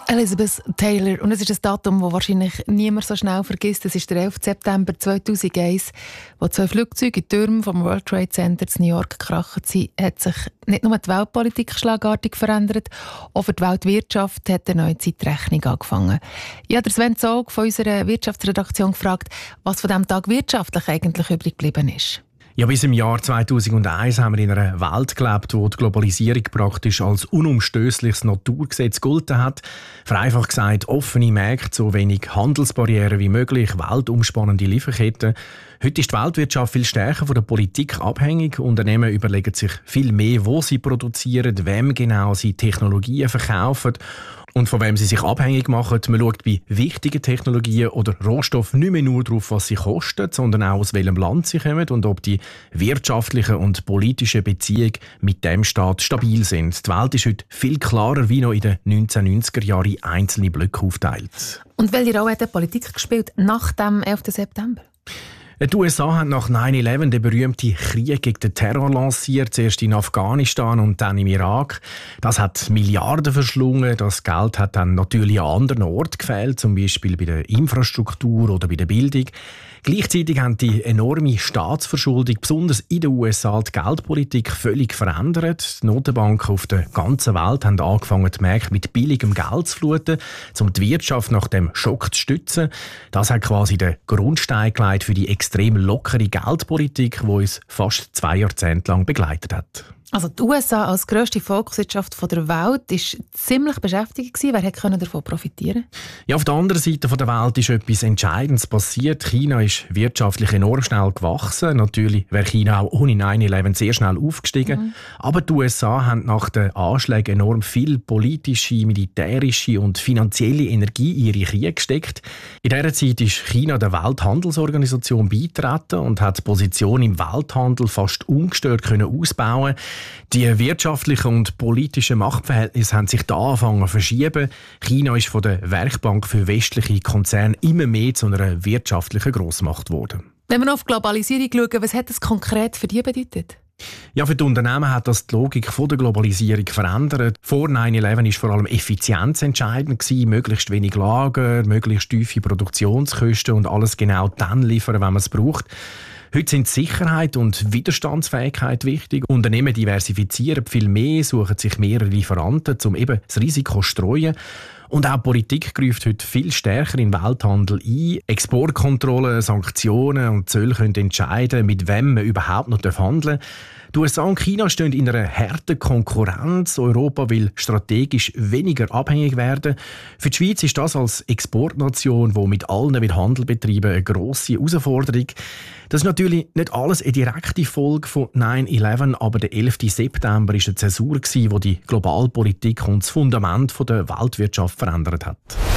Elizabeth Taylor. Und es ist ein Datum, das wahrscheinlich niemand so schnell vergisst. Es ist der 11. September 2001, wo 2 Flugzeuge in die Türme vom World Trade Center in New York gekracht sind. Hat sich nicht nur die Weltpolitik schlagartig verändert, auch für die Weltwirtschaft hat eine neue Zeitrechnung angefangen. Ich habe Sven Zog von unserer Wirtschaftsredaktion gefragt, was von diesem Tag wirtschaftlich eigentlich übrig geblieben ist. Ja, bis im Jahr 2001 haben wir in einer Welt gelebt, wo die Globalisierung praktisch als unumstößliches Naturgesetz gegolten hat. Vereinfacht gesagt, offene Märkte, so wenig Handelsbarrieren wie möglich, weltumspannende Lieferketten. Heute ist die Weltwirtschaft viel stärker von der Politik abhängig. Unternehmen überlegen sich viel mehr, wo sie produzieren, wem genau sie Technologien verkaufen und von wem sie sich abhängig machen. Man schaut bei wichtigen Technologien oder Rohstoffen nicht mehr nur darauf, was sie kosten, sondern auch aus welchem Land sie kommen und ob die wirtschaftlichen und politischen Beziehungen mit dem Staat stabil sind. Die Welt ist heute viel klarer wie noch in den 1990er Jahren in einzelne Blöcke aufteilt. Und welche Rolle hat die Politik gespielt nach dem 11. September? Die USA haben nach 9/11 den berühmten Krieg gegen den Terror lanciert, zuerst in Afghanistan und dann im Irak. Das hat Milliarden verschlungen. Das Geld hat dann natürlich an anderen Orten gefehlt, zum Beispiel bei der Infrastruktur oder bei der Bildung. Gleichzeitig haben die enorme Staatsverschuldung, besonders in den USA, die Geldpolitik völlig verändert. Die Notenbanken auf der ganzen Welt haben angefangen, die Märkte mit billigem Geld zu fluten, um die Wirtschaft nach dem Schock zu stützen. Das hat quasi den Grundstein gelegt für die extrem lockere Geldpolitik, die uns fast 2 Jahrzehnte lang begleitet hat. Also die USA als grösste Volkswirtschaft der Welt war ziemlich beschäftigt. Wer konnte davon profitieren? Ja, auf der anderen Seite der Welt ist etwas Entscheidendes passiert. China ist wirtschaftlich enorm schnell gewachsen. Natürlich wäre China auch ohne 9/11 sehr schnell aufgestiegen. Aber die USA haben nach den Anschlägen enorm viel politische, militärische und finanzielle Energie in ihre Kriege gesteckt. In dieser Zeit ist China der Welthandelsorganisation beigetreten und hat die Position im Welthandel fast ungestört ausbauen. Die wirtschaftlichen und politischen Machtverhältnisse haben sich da angefangen zu verschieben. China ist von der Werkbank für westliche Konzerne immer mehr zu einer wirtschaftlichen Grossmacht geworden. Wenn wir noch auf die Globalisierung schauen, was hat das konkret für die bedeutet? Ja, für die Unternehmen hat das die Logik der Globalisierung verändert. Vor 9/11 war vor allem Effizienz entscheidend gewesen, möglichst wenig Lager, möglichst tiefe Produktionskosten und alles genau dann liefern, wenn man es braucht. Heute sind Sicherheit und Widerstandsfähigkeit wichtig. Unternehmen diversifizieren viel mehr, suchen sich mehrere Lieferanten, um eben das Risiko zu streuen. Und auch die Politik greift heute viel stärker in den Welthandel ein. Exportkontrollen, Sanktionen und Zölle können entscheiden, mit wem man überhaupt noch handeln darf. Die USA und China stehen in einer harten Konkurrenz. Europa will strategisch weniger abhängig werden. Für die Schweiz ist das als Exportnation, die mit allen Handel betreiben, eine grosse Herausforderung. Das ist natürlich nicht alles eine direkte Folge von 9/11, aber der 11. September war eine Zäsur, die die Globalpolitik und das Fundament der Weltwirtschaft verändert hat.